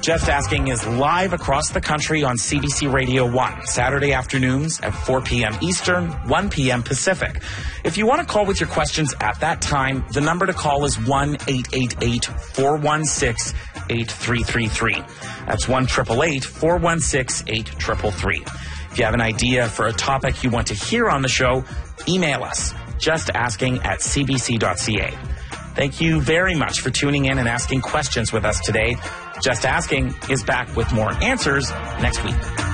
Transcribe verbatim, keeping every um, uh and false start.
Just Asking is live across the country on C B C Radio one, Saturday afternoons at four p.m. Eastern, one p.m. Pacific. If you want to call with your questions at that time, the number to call is one eight eight eight, four one six, eight three three three. That's one eight eight eight, four one six, eight three three three. If you have an idea for a topic you want to hear on the show, email us, justasking at c b c dot c a. Thank you very much for tuning in and asking questions with us today. Just Asking is back with more answers next week.